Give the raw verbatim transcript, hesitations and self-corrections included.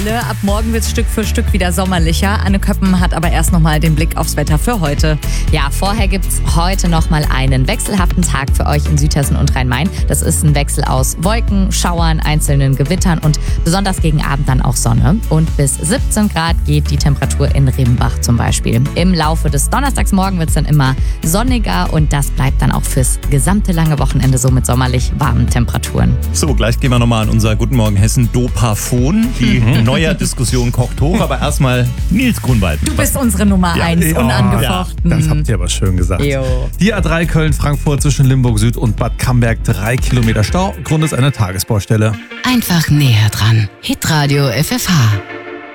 Ab morgen wird es Stück für Stück wieder sommerlicher. Anne Köppen hat aber erst noch mal den Blick aufs Wetter für heute. Ja, vorher gibt es heute noch mal einen wechselhaften Tag für euch in Südhessen und Rhein-Main. Das ist ein Wechsel aus Wolken, Schauern, einzelnen Gewittern und besonders gegen Abend dann auch Sonne. Und bis siebzehn Grad geht die Temperatur in Rimbach zum Beispiel. Im Laufe des Donnerstagsmorgen wird es dann immer sonniger und das bleibt dann auch fürs gesamte lange Wochenende so mit sommerlich warmen Temperaturen. So, gleich gehen wir nochmal an unser Guten Morgen Hessen Dopaphon. Die neue Diskussion kocht hoch, aber erstmal Nils Grunwald. Du bist unsere Nummer Ja, eins, ja, unangefochten. Das habt ihr aber schön gesagt. Jo. Die A drei Köln-Frankfurt zwischen Limburg Süd und Bad Camberg, drei Kilometer Stau. Grund ist eine Tagesbaustelle. Einfach näher dran. Hitradio F F H.